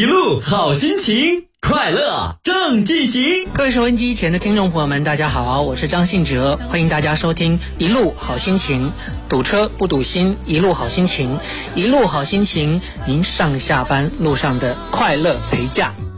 一路好心情，快乐正进行。 各位收音机前的听众朋友们，大家好，我是张信哲，欢迎大家收听一路好心情。堵车不堵心，一路好心情，一路好心情，您上下班路上的快乐陪驾。